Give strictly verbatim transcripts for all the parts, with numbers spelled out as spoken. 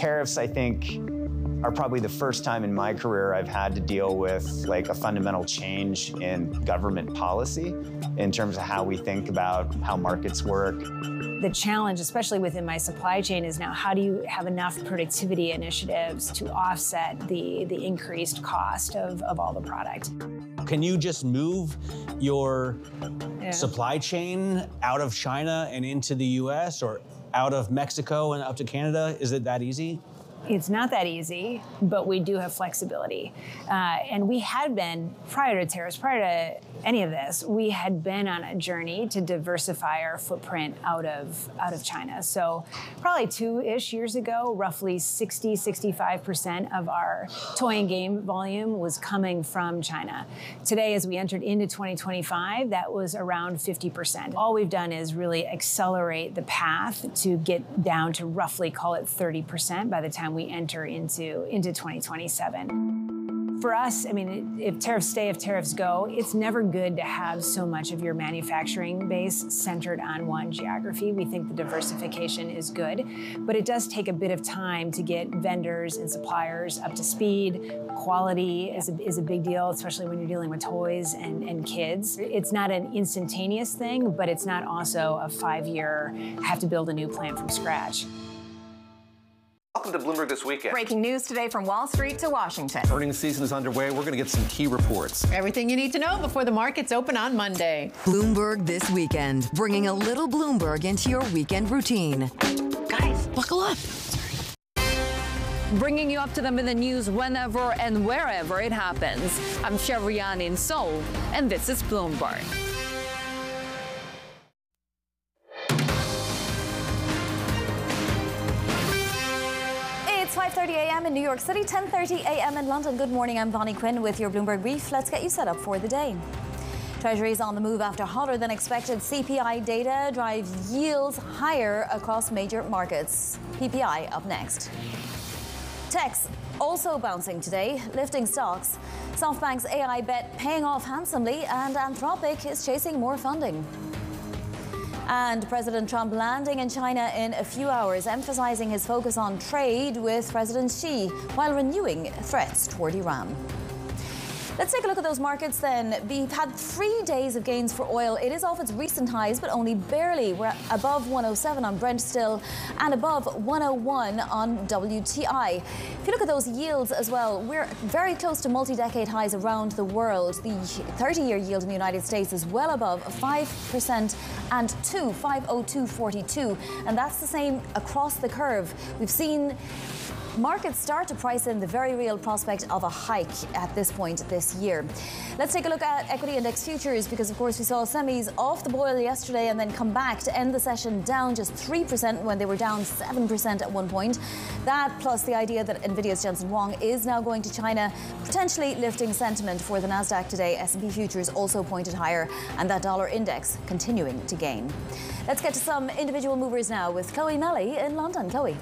tariffs, I think, are probably the first time in my career I've had to deal with like a fundamental change in government policy in terms of how we think about how markets work. The challenge, especially within my supply chain, is now how do you have enough productivity initiatives to offset the, the increased cost of, of all the product. Can you just move your Yeah. supply chain out of China and into the U S or out of Mexico and up to Canada? Is it that easy? It's not that easy, but we do have flexibility. Uh, and we had been, prior to tariffs, prior to any of this, we had been on a journey to diversify our footprint out of out of China. So probably two-ish years ago, roughly sixty, sixty-five percent of our toy and game volume was coming from China. Today, as we entered into twenty twenty-five, that was around fifty percent. All we've done is really accelerate the path to get down to roughly, call it thirty percent by the time we enter into, into twenty twenty-seven. For us, I mean, if tariffs stay, if tariffs go, it's never good to have so much of your manufacturing base centered on one geography. We think the diversification is good, but it does take a bit of time to get vendors and suppliers up to speed. Quality is a, is a big deal, especially when you're dealing with toys and, and kids. It's not an instantaneous thing, but it's not also a five-year, have to build a new plant from scratch. Welcome to Bloomberg This Weekend. Breaking news today from Wall Street to Washington. Earnings season is underway. We're going to get some key reports. Everything you need to know before the markets open on Monday. Bloomberg This Weekend, bringing a little Bloomberg into your weekend routine. Guys, buckle up. Bringing you up to them in the news whenever and wherever it happens. I'm Shevrian in Seoul, and this is Bloomberg. It's five thirty a m in New York City, ten thirty a m in London. Good morning, I'm Bonnie Quinn with your Bloomberg Brief. Let's get you set up for the day. Treasuries on the move after hotter than expected C P I data drive yields higher across major markets. P P I up next. Techs also bouncing today, lifting stocks. SoftBank's A I bet paying off handsomely, and Anthropic is chasing more funding. And President Trump landing in China in a few hours, emphasizing his focus on trade with President Xi while renewing threats toward Iran. Let's take a look at those markets then. We've had three days of gains for oil. It is off its recent highs, but only barely. We're above one oh seven on Brent still, and above one oh one on W T I. If you look at those yields as well, we're very close to multi-decade highs around the world. The thirty-year yield in the United States is well above five percent and two, five oh two forty-two. And that's the same across the curve. We've seen markets start to price in the very real prospect of a hike at this point this year. Let's take a look at equity index futures, because of course we saw semis off the boil yesterday and then come back to end the session down just three percent when they were down seven percent at one point. That plus the idea that Nvidia's Jensen Huang is now going to China, potentially lifting sentiment for the Nasdaq today. S and P futures also pointed higher, and that dollar index continuing to gain. Let's get to some individual movers now with Chloe Melly in London. Chloe.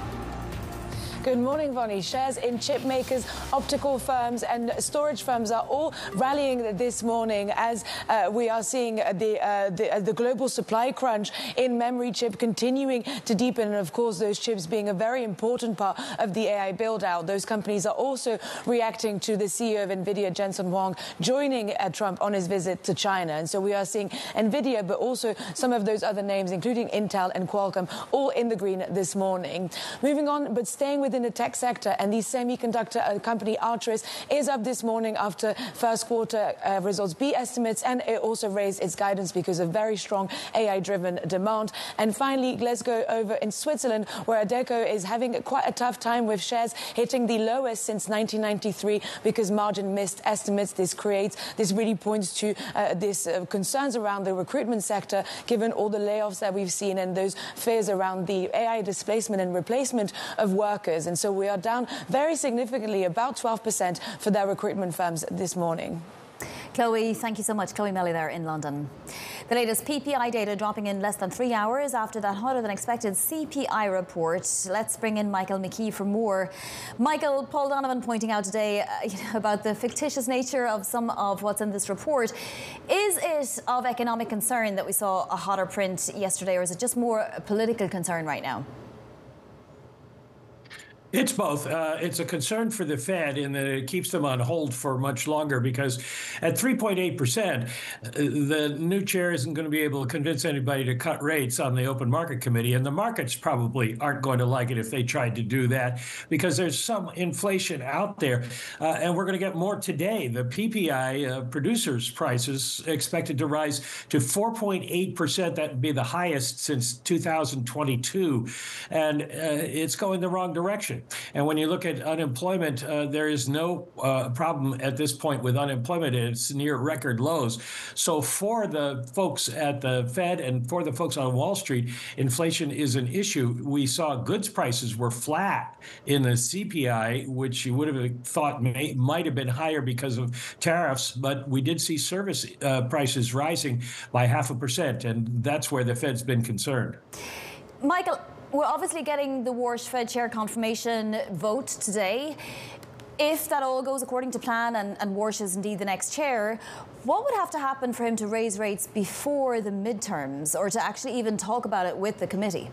Good morning, Vonnie. Shares in chip makers, optical firms and storage firms are all rallying this morning as uh, we are seeing the, uh, the, uh, the global supply crunch in memory chip continuing to deepen. And of course, those chips being a very important part of the A I build-out. Those companies are also reacting to the C E O of Nvidia, Jensen Huang, joining uh, Trump on his visit to China. And so we are seeing Nvidia, but also some of those other names, including Intel and Qualcomm, all in the green this morning. Moving on, but staying within the tech sector, and the semiconductor company Altris is up this morning after first quarter uh, results beat estimates, and it also raised its guidance because of very strong A I-driven demand. And finally, let's go over in Switzerland, where Adecco is having quite a tough time with shares hitting the lowest since nineteen ninety-three because margin missed estimates. This creates, this really points to uh, this uh, concerns around the recruitment sector, given all the layoffs that we've seen and those fears around the A I displacement and replacement of workers. And so we are down very significantly, about twelve percent for their recruitment firms this morning. Chloe, thank you so much. Chloe Melly there in London. The latest P P I data dropping in less than three hours after that hotter than expected C P I report. Let's bring in Michael McKee for more. Michael, Paul Donovan pointing out today uh, about the fictitious nature of some of what's in this report. Is it of economic concern that we saw a hotter print yesterday, or is it just more a political concern right now? It's both. Uh, it's a concern for the Fed in that it keeps them on hold for much longer because at three point eight percent, the new chair isn't going to be able to convince anybody to cut rates on the Open Market Committee. And the markets probably aren't going to like it if they tried to do that because there's some inflation out there. Uh, and we're going to get more today. The P P I, uh, producers' prices, expected to rise to four point eight percent. That would be the highest since two thousand twenty-two. And uh, it's going the wrong direction. And when you look at unemployment, uh, there is no uh, problem at this point with unemployment. It's near record lows. So for the folks at the Fed and for the folks on Wall Street, inflation is an issue. We saw goods prices were flat in the C P I, which you would have thought may, might have been higher because of tariffs, but we did see service uh, prices rising by half a percent, and that's where the Fed's been concerned. Michael, we're obviously getting the Warsh Fed chair confirmation vote today. If that all goes according to plan and, and Warsh is indeed the next chair, what would have to happen for him to raise rates before the midterms or to actually even talk about it with the committee?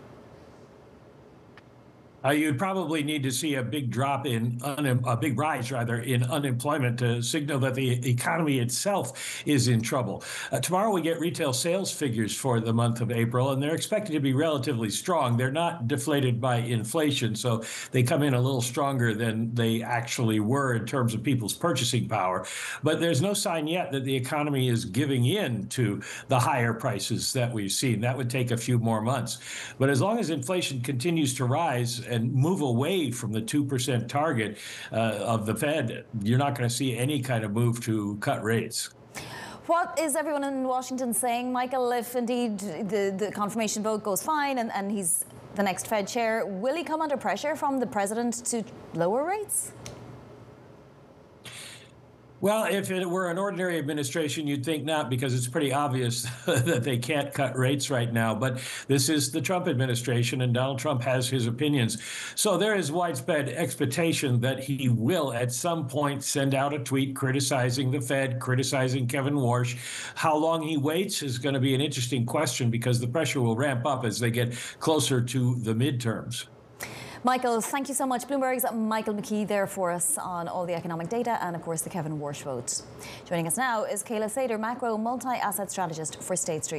Uh, you'd probably need to see a big drop in, un- a big rise rather, in unemployment to signal that the economy itself is in trouble. Uh, tomorrow we get retail sales figures for the month of April, and they're expected to be relatively strong. They're not deflated by inflation, so they come in a little stronger than they actually were in terms of people's purchasing power. But there's no sign yet that the economy is giving in to the higher prices that we've seen. That would take a few more months. But as long as inflation continues to rise and move away from the two percent target uh, of the Fed, you're not going to see any kind of move to cut rates. What is everyone in Washington saying, Michael, if indeed the, the confirmation vote goes fine and, and he's the next Fed chair, will he come under pressure from the president to lower rates? Well, if it were an ordinary administration, you'd think not, because it's pretty obvious that they can't cut rates right now. But this is the Trump administration, and Donald Trump has his opinions. So there is widespread expectation that he will at some point send out a tweet criticizing the Fed, criticizing Kevin Warsh. How long he waits is going to be an interesting question, because the pressure will ramp up as they get closer to the midterms. Michael, thank you so much. Bloomberg's Michael McKee there for us on all the economic data and, of course, the Kevin Warsh vote. Joining us now is Kayla Sader, macro multi-asset strategist for State Street.